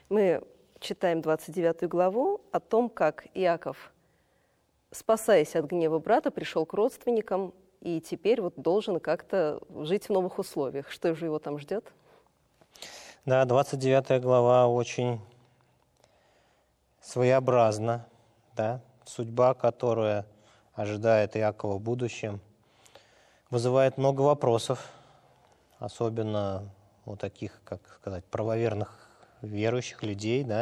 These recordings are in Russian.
Мы читаем 29 главу о том, как Иаков, спасаясь от гнева брата, пришел к родственникам и теперь вот должен как-то жить в новых условиях. Что же его там ждет? Да, 29 глава очень своеобразна, да? Судьба, которая ожидает Иакова в будущем, вызывает много вопросов, особенно у таких, как сказать, правоверных верующих людей, да.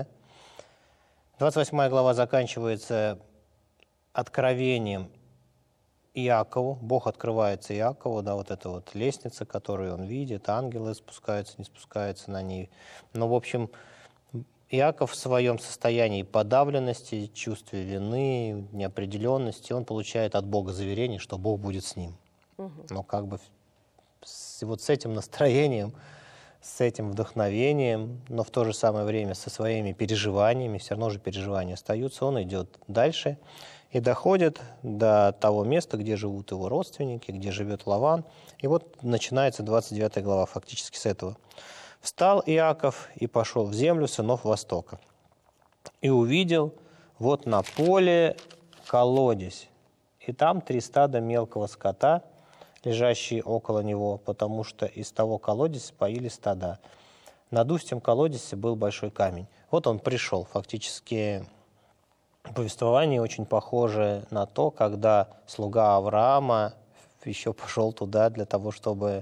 28 глава заканчивается откровением Иакову. Бог открывается Иакову, да, вот эта вот лестница, которую он видит, ангелы спускаются, не спускаются на ней. Но, в общем, Иаков в своем состоянии подавленности, чувстве вины, неопределенности, он получает от Бога заверение, что Бог будет с ним. Но как бы вот с этим настроением, с этим вдохновением, но в то же самое время со своими переживаниями, все равно же переживания остаются, он идет дальше и доходит до того места, где живут его родственники, где живет Лаван. И вот начинается 29 глава фактически с этого. «Встал Иаков и пошел в землю сынов Востока, и увидел вот на поле колодезь, и там 3 стада мелкого скота, лежащие около него, потому что из того колодезя поили стада. Над устьем колодезя был большой камень». Вот он пришел. Фактически повествование очень похоже на то, когда слуга Авраама еще пошел туда для того, чтобы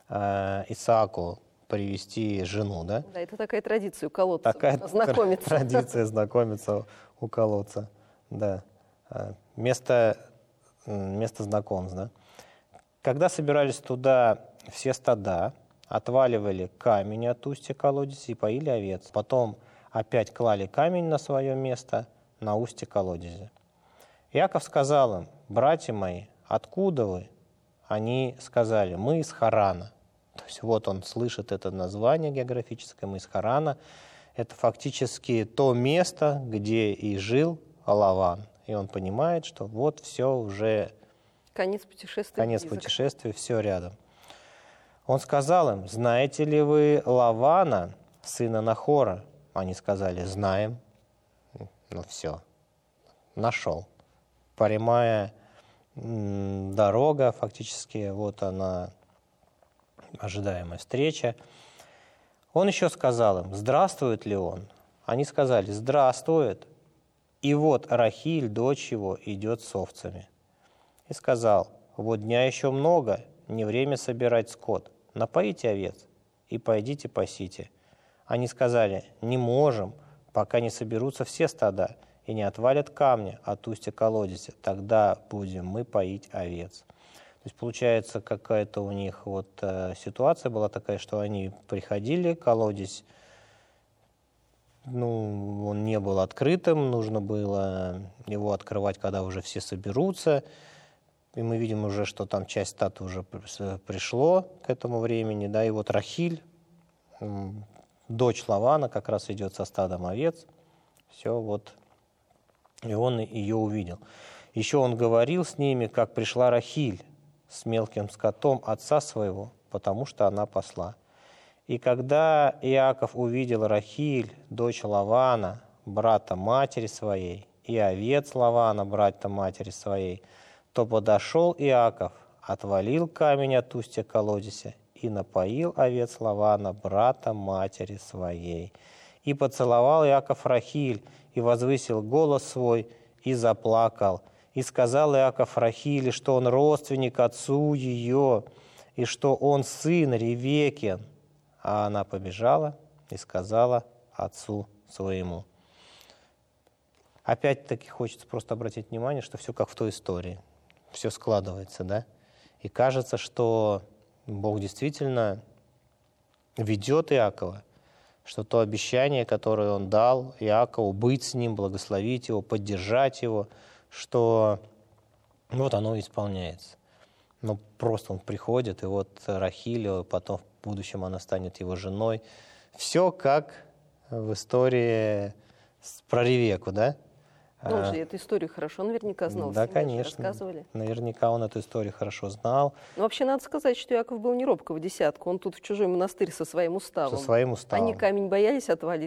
Исааку привести жену, да? Да, это такая традиция у колодца. Знакомиться. Традиция знакомиться у колодца, да. Место знакомств, да. Когда собирались туда все стада, отваливали камень от устья колодезя и поили овец. Потом опять клали камень на свое место, на устье колодезя. Иаков сказал им: «Братья мои, откуда вы?» Они сказали: «Мы из Харана». То есть вот он слышит это название географическое, мы из Харана. Это фактически то место, где и жил Лаван. И он понимает, что вот все уже... Конец путешествия. Конец путешествия, все рядом. Он сказал им: «Знаете ли вы Лавана, сына Нахора?» Они сказали: «Знаем». Ну все, нашел. Прямая дорога, фактически, вот она, ожидаемая встреча. Он еще сказал им: «Здравствует ли он?» Они сказали: «Здравствует». И вот Рахиль, дочь его, идет с овцами. И сказал: «Вот дня еще много, не время собирать скот. Напоите овец и пойдите пасите». Они сказали: «Не можем, пока не соберутся все стада и не отвалят камня от устья колодезя, тогда будем мы поить овец». То есть получается, какая-то у них вот ситуация была такая, что они приходили, колодезь, он не был открытым, нужно было его открывать, когда уже все соберутся. И мы видим уже, что там часть стада уже пришло к этому времени, да, и вот Рахиль, дочь Лавана, как раз идет со стадом овец, все вот, и он ее увидел. Еще он говорил с ними, как пришла Рахиль с мелким скотом отца своего, потому что она пасла. И когда Иаков увидел Рахиль, дочь Лавана, брата матери своей, и овец Лавана, брата матери своей, то подошел Иаков, отвалил камень от устья колодезя и напоил овец Лавана, брата матери своей. И поцеловал Иаков Рахиль, и возвысил голос свой, и заплакал. И сказал Иаков Рахиле, что он родственник отцу ее, и что он сын Ревекин. А она побежала и сказала отцу своему. Опять-таки хочется просто обратить внимание, что все как в той истории. Все складывается, да? И кажется, что Бог действительно ведет Иакова, что то обещание, которое он дал Иакову, быть с ним, благословить его, поддержать его, что вот оно исполняется. Но просто он приходит, и вот Рахиль, потом в будущем она станет его женой. Все как в истории про Ревекку, да? Он же эту историю хорошо наверняка знал. Да, конечно. Рассказывали. Наверняка он эту историю хорошо знал. Но вообще надо сказать, что Иаков был не робкого десятка. Он тут в чужой монастырь со своим уставом. Со своим уставом. Они камень боялись отвалить.